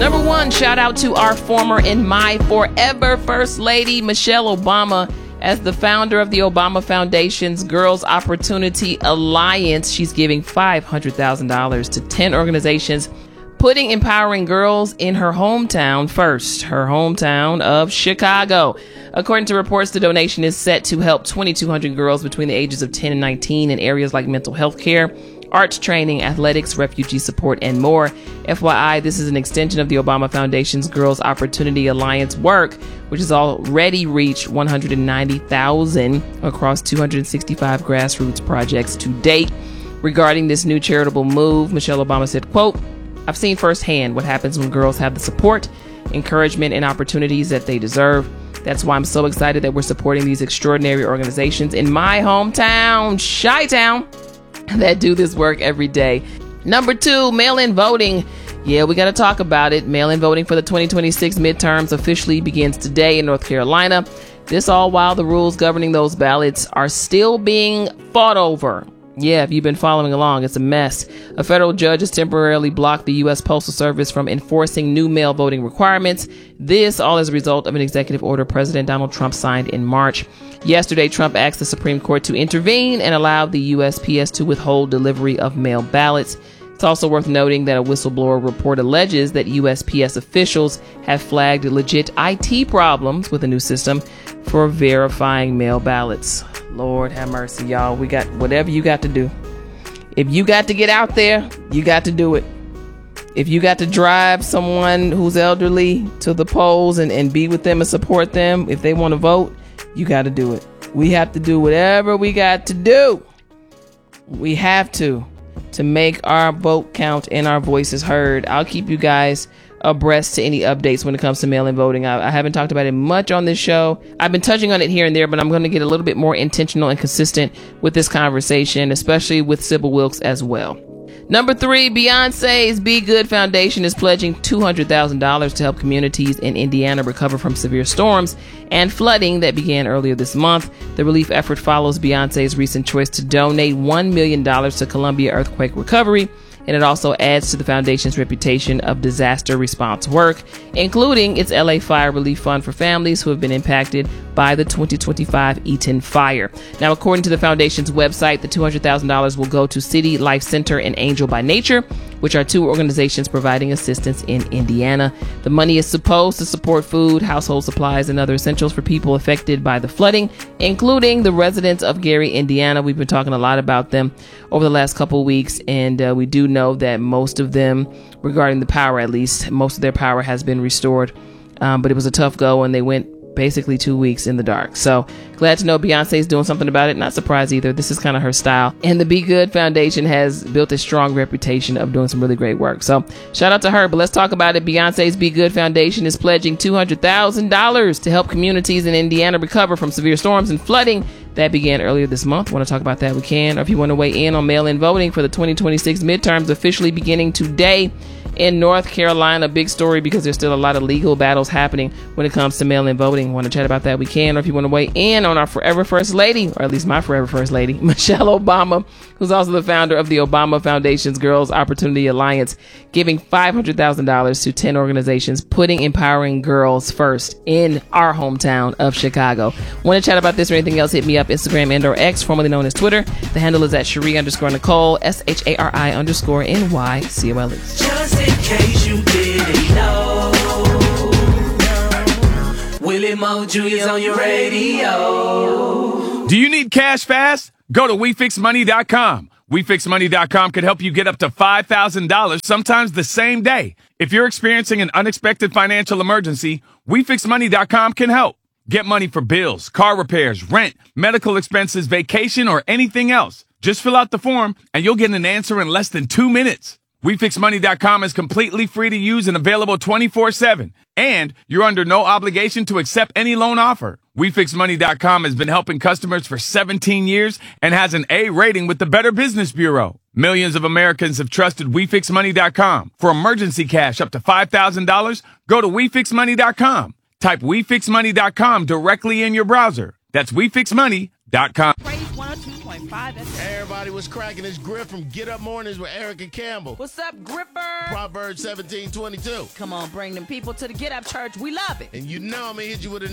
Number one, shout out to our former and my forever First Lady, Michelle Obama. As the founder of the Obama Foundation's Girls Opportunity Alliance, she's giving $500,000 to 10 organizations, putting empowering girls in her hometown first, her hometown of Chicago. According to reports, the donation is set to help 2,200 girls between the ages of 10 and 19 in areas like mental health care, arts training, athletics, refugee support, and more. FYI, this is an extension of the Obama Foundation's Girls Opportunity Alliance work, which has already reached 190,000 across 265 grassroots projects to date. Regarding this new charitable move, Michelle Obama said, quote, "I've seen firsthand what happens when girls have the support, encouragement, and opportunities that they deserve. That's why I'm so excited that we're supporting these extraordinary organizations in my hometown, Chi-Town, that do this work every day." Number two, mail-in voting. Yeah, we got to talk about it. Mail-in voting for the 2026 midterms officially begins today in North Carolina. This all while the rules governing those ballots are still being fought over. Yeah, if you've been following along, it's a mess. A federal judge has temporarily blocked the U.S. Postal Service from enforcing new mail voting requirements. This all as a result of an executive order President Donald Trump signed in March. Yesterday, Trump asked the Supreme Court to intervene and allow the USPS to withhold delivery of mail ballots. It's also worth noting that a whistleblower report alleges that USPS officials have flagged legit IT problems with the new system for verifying mail ballots. Lord have mercy, y'all. We got whatever you got to do. If you got to get out there, you got to do it. If you got to drive someone who's elderly to the polls and be with them and support them, if they want to vote, you got to do it. We have to do whatever we got to do. We have to make our vote count and our voices heard. I'll keep you guys abreast to any updates when it comes to mail-in voting. I haven't talked about it much on this show. I've been touching on it here and there, but I'm going to get a little bit more intentional and consistent with this conversation, especially with Sybil Wilkes as well. Number three, Beyonce's Be Good Foundation is pledging $200,000 to help communities in Indiana recover from severe storms and flooding that began earlier this month. The relief effort follows Beyonce's recent choice to donate $1 million to Columbia earthquake recovery, and it also adds to the foundation's reputation of disaster response work, including its LA Fire Relief Fund for families who have been impacted by the 2025 Eaton fire. Now, according to the foundation's website, the $200,000 will go to City Life Center and Angel by Nature, which are two organizations providing assistance in Indiana. The money is supposed to support food, household supplies, and other essentials for people affected by the flooding, including the residents of Gary, Indiana. We've been talking a lot about them over the last couple of weeks, and we do know that most of them, regarding the power at least, most of their power has been restored. But it was a tough go, and they went basically 2 weeks in the dark. So glad to know Beyonce's doing something about it. Not surprised either. This is kind of her style. And the Be Good Foundation has built a strong reputation of doing some really great work. So shout out to her. But let's talk about it. Beyonce's Be Good Foundation is pledging $200,000 to help communities in Indiana recover from severe storms and flooding that began earlier this month. Want to talk about that? We can. Or if you want to weigh in on mail-in voting for the 2026 midterms officially beginning today in North Carolina. Big story because there's still a lot of legal battles happening when it comes to mail-in voting. Want to chat about that? We can. Or if you want to weigh in on our forever First Lady, or at least my forever First Lady, Michelle Obama, who's also the founder of the Obama Foundation's Girls Opportunity Alliance, giving $500,000 to 10 organizations, putting empowering girls first in our hometown of Chicago. Want to chat about this or anything else? Hit me up, Instagram and or X, formerly known as Twitter. The handle is at Cherie_Nicole, SHARI_NYCOLE. Just in case you didn't know, Willie Mo Jr. is on your radio. Do you need cash fast? Go to WeFixMoney.com. WeFixMoney.com could help you get up to $5,000, sometimes the same day. If you're experiencing an unexpected financial emergency, WeFixMoney.com can help. Get money for bills, car repairs, rent, medical expenses, vacation, or anything else. Just fill out the form and you'll get an answer in less than 2 minutes. WeFixMoney.com is completely free to use and available 24/7. And you're under no obligation to accept any loan offer. WeFixMoney.com has been helping customers for 17 years and has an A rating with the Better Business Bureau. Millions of Americans have trusted WeFixMoney.com. For emergency cash up to $5,000, go to WeFixMoney.com. Type WeFixMoney.com directly in your browser. That's WeFixMoney.com. WeFixMoney.com. Praise 102.5 FM. Everybody was cracking. It's Griff from Get Up Mornings with Erica Campbell. What's up, Gripper? Proverbs 17:22. Come on, bring them people to the Get Up Church. We love it. And you know I'm going to hit you with a